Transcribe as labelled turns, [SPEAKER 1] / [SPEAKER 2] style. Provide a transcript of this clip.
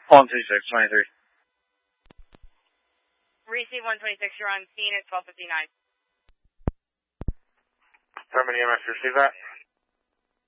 [SPEAKER 1] 12623.
[SPEAKER 2] Receive 126, you're on scene at 12:59.
[SPEAKER 3] Terminal EMS, receive that.